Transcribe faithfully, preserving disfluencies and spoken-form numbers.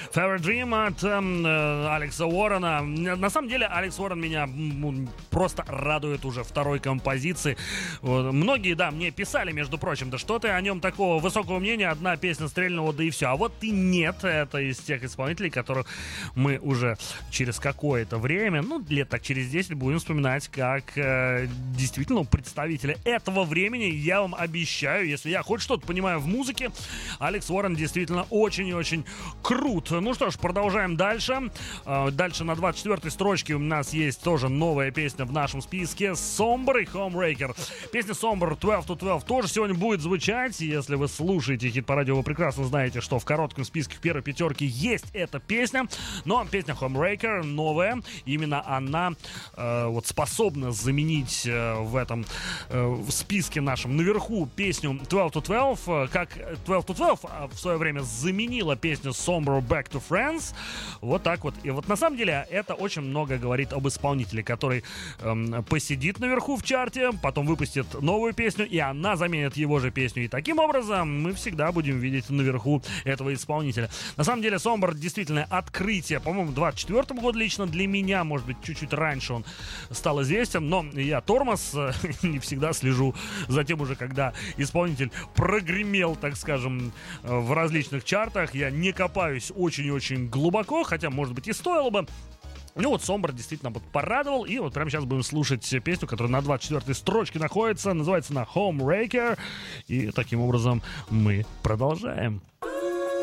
Favorite Dream от э, Алекса Уоррена. На самом деле, Алекс Уоррен меня м, просто радует уже второй композиции. Вот. Многие, да, мне писали, между прочим, да что ты о нем такого высокого мнения, одна песня стрельнула, да и все. А вот и нет, это из тех исполнителей, которых мы уже через какое-то время, ну, лет так через десять, будем вспоминать как э, действительно представителя этого времени. Я вам обещаю, если я хоть что-то понимаю в музыке, Алекс Уоррен действительно очень и очень крут. Ну что ж, продолжаем дальше. Дальше на двадцать четвёртой строчке у нас есть тоже новая песня в нашем списке. Somber и Homebreaker. Песня Somber twelve to twelve тоже сегодня будет звучать. Если вы слушаете хит по радио, вы прекрасно знаете, что в коротком списке в первой пятерке есть эта песня. Но песня Homebreaker новая. Именно она э, вот способна заменить э, в этом э, в списке нашем наверху песню twelve to twelve. Как twelve to twelve в свое время заменила песню Somber Back to Friends. Вот так вот. И вот на самом деле это очень много говорит об исполнителе, который эм, посидит наверху в чарте, потом выпустит новую песню, и она заменит его же песню. И таким образом мы всегда будем видеть наверху этого исполнителя. На самом деле Somber действительно открытие, по-моему, двадцать четвёртого года лично для меня, может быть, чуть-чуть раньше он стал известен, но я тормоз, не всегда слежу за тем уже, когда исполнитель прогремел, так скажем, в различных чартах. Я не копаюсь очень и очень глубоко, хотя, может быть, и стоило бы. Ну вот Somber действительно порадовал. И вот прямо сейчас будем слушать песню, которая на двадцать четвёртой строчке находится. Называется она Homebreaker. И таким образом мы продолжаем.